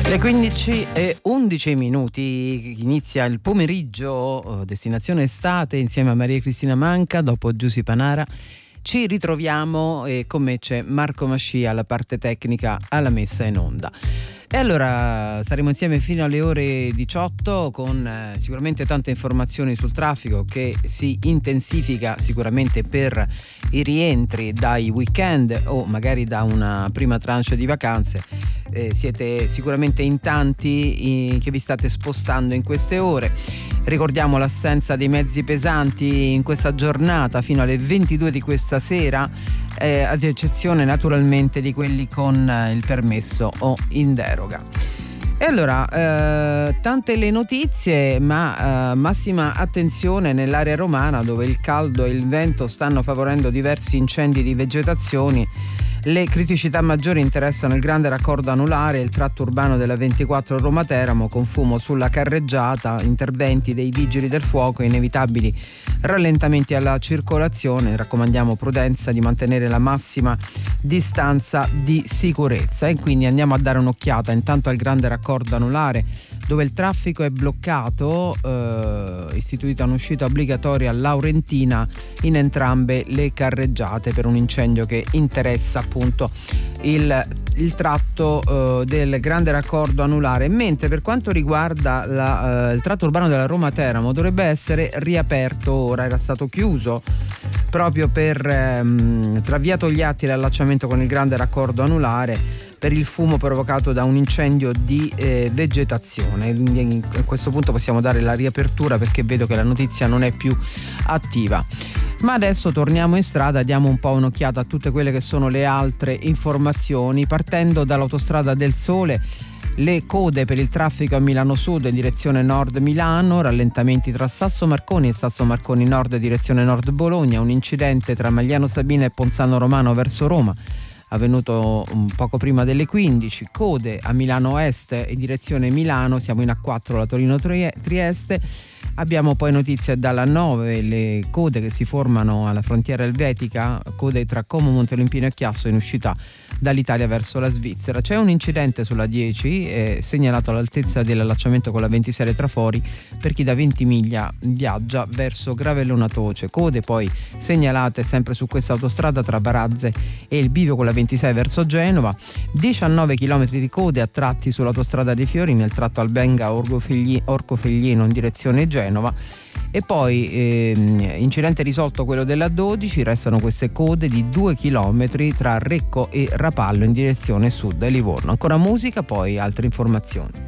Le 15:11 inizia il pomeriggio, destinazione estate, insieme a Maria Cristina Manca. Dopo Giusy Panara ci ritroviamo e con me c'è Marco Mascia alla parte tecnica, alla messa in onda. E allora saremo insieme fino alle ore 18 con sicuramente tante informazioni sul traffico che si intensifica sicuramente per i rientri dai weekend o magari da una prima tranche di vacanze. Siete sicuramente in tanti che vi state spostando in queste ore. Ricordiamo l'assenza dei mezzi pesanti in questa giornata fino alle 22 di questa sera, ad eccezione naturalmente di quelli con il permesso o in deroga. E allora, tante le notizie, ma massima attenzione nell'area romana, dove il caldo e il vento stanno favorendo diversi incendi di vegetazioni. Le criticità maggiori interessano il grande raccordo anulare e il tratto urbano della 24 Roma-Teramo, con fumo sulla carreggiata, interventi dei vigili del fuoco e inevitabili rallentamenti alla circolazione. Raccomandiamo prudenza, di mantenere la massima distanza di sicurezza. E quindi andiamo a dare un'occhiata intanto al grande raccordo anulare, dove il traffico è bloccato, istituita un'uscita obbligatoria a Laurentina in entrambe le carreggiate per un incendio che interessa appunto il tratto del grande raccordo anulare. Mentre per quanto riguarda il tratto urbano della Roma-Teramo, dovrebbe essere riaperto ora, era stato chiuso proprio per tra via Togliatti e l'allacciamento con il grande raccordo anulare, per il fumo provocato da un incendio di vegetazione. Quindi a questo punto possiamo dare la riapertura, perché vedo che la notizia non è più attiva. Ma adesso torniamo in strada, diamo un po' un'occhiata a tutte quelle che sono le altre informazioni, partendo dall'autostrada del Sole. Le code per il traffico a Milano Sud in direzione nord Milano, rallentamenti tra Sasso Marconi e Sasso Marconi Nord direzione nord Bologna, un incidente tra Magliano Sabina e Ponzano Romano verso Roma, avvenuto un poco prima delle 15, code a Milano Est in direzione Milano, siamo in A4 la Torino-Trieste. Abbiamo poi notizie dalla 9, le code che si formano alla frontiera elvetica, code tra Como, Monteolimpino e Chiasso in uscita dall'Italia verso la Svizzera. C'è un incidente sulla 10 segnalato all'altezza dell'allacciamento con la 26 Trafori per chi da Ventimiglia viaggia verso Gravellona Toce. Code poi segnalate sempre su questa autostrada tra Varazze e il bivio con la 26 verso Genova. 19 km di code a tratti sull'autostrada dei Fiori nel tratto Albenga Orcofiglino in direzione Genova. E poi incidente risolto quello della 12, restano queste code di 2 km tra Recco e Rapallo in direzione sud e Livorno. Ancora musica, poi altre informazioni.